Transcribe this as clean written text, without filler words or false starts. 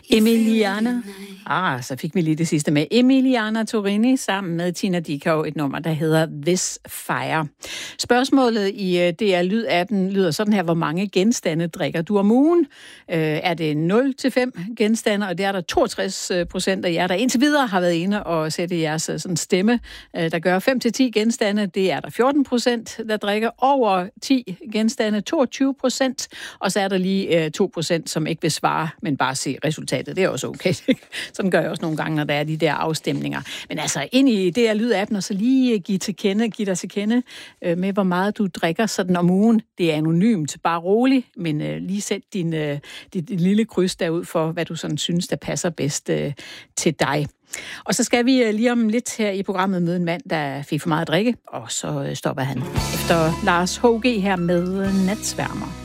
Emiliana. Så fik vi lige det sidste med. Emiliana Torrini sammen med Tina Dickow, et nummer, der hedder This Fire. Spørgsmålet i DR Lyd-appen lyder sådan her: hvor mange genstande drikker du om ugen? Er det 0-5 genstande? Og det er der 62% af jer, der indtil videre har været inde og sætte jeres sådan stemme, der gør 5-10 genstande. Det er der 14%, der drikker over 10 genstande, 22%. Og så er der lige 2%, som ikke vil svare, men bare se resultatet. Det er også okay. Sådan gør jeg også nogle gange, når der er de der afstemninger. Men altså, ind i det her Lyd-appen, og så lige give dig til kende med, hvor meget du drikker sådan om ugen. Det er anonymt, bare rolig, men lige sæt dit lille kryds derud for, hvad du sådan synes, der passer bedst til dig. Og så skal vi lige om lidt her i programmet møde en mand, der fik for meget at drikke, og så stopper han efter Lars H.G. her med Natsværmer.